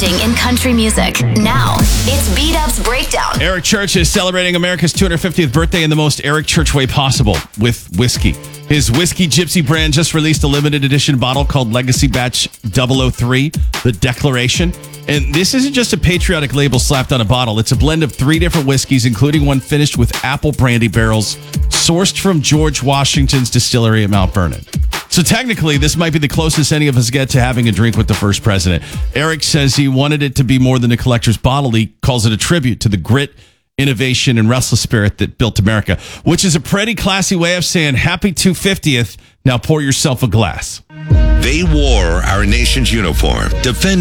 trending in country music. Now, it's Beat-Up's Breakdown. Eric Church is celebrating America's 250th birthday in the most Eric Church way possible with whiskey. His Whiskey Gypsy brand just released a limited edition bottle called Legacy Batch 003, The Declaration. And this isn't just a patriotic label slapped on a bottle. It's a blend of 3 different whiskeys, including one finished with apple brandy barrels, sourced from George Washington's distillery at Mount Vernon. So technically, this might be the closest any of us get to having a drink with the first president. Eric says he wanted it to be more than a collector's bottle. He calls it a tribute to the grit, innovation, and restless spirit that built America, which is a pretty classy way of saying happy 250th. Now pour yourself a glass. They wore our nation's uniform, defending